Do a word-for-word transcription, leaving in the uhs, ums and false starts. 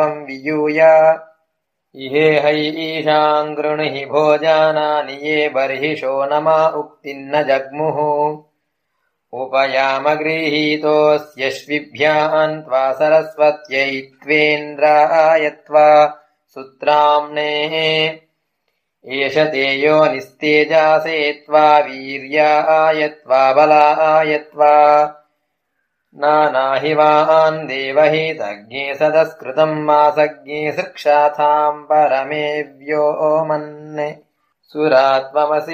वियूय इहेहै ईशां गृणुहि भोजानानि ये बर्हिषो नमा उक्तिन्न जग्मुः उपयामगृहीतोऽस्यश्विभ्याम् त्वा सरस्वत्यै त्वेन्द्राय त्वा सुत्राम्नेः एष ते योनिस्तेजासे त्वा वीर्याय त्वा बलाय त्वा नानाहिवान् देवहितज्ञे सदस्कृतम् मासज्ञे सृक्षाथाम् परमे व्योमन् सुरात्ममसि